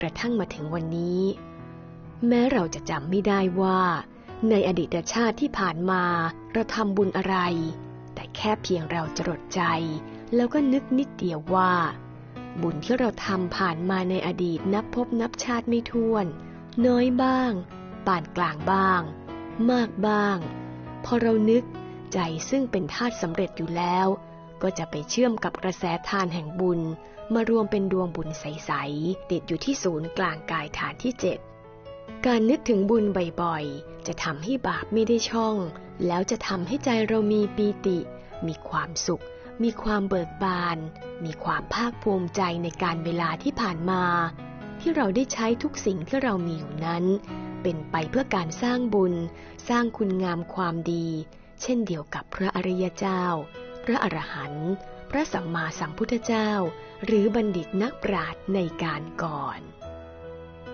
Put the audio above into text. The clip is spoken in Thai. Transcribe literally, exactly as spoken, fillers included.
กระทั่งมาถึงวันนี้แม้เราจะจำไม่ได้ว่าในอดีตชาติที่ผ่านมาเราทำบุญอะไรแต่แค่เพียงเราจรดใจแล้วก็นึกนิดเดียวว่าบุญที่เราทำผ่านมาในอดีตนับพบนับชาติไม่ถ้วนน้อยบ้างปานกลางบ้างมากบ้างพอเรานึกใจซึ่งเป็นธาตุสำเร็จอยู่แล้วก็จะไปเชื่อมกับกระแสทานแห่งบุญมารวมเป็นดวงบุญใสๆติดอยู่ที่ศูนย์กลางกายฐานที่เจ็ดการนึกถึงบุญบ่อยๆจะทำให้บาปไม่ได้ช่องแล้วจะทำให้ใจเรามีปีติมีความสุขมีความเบิกบานมีความภาคภูมิใจในการเวลาที่ผ่านมาที่เราได้ใช้ทุกสิ่งที่เรามีอยู่นั้นเป็นไปเพื่อการสร้างบุญสร้างคุณงามความดีเช่นเดียวกับพระอริยเจ้าพระอรหันต์พระสัมมาสัมพุทธเจ้าหรือบัณฑิตนักปราชญ์ในการก่อน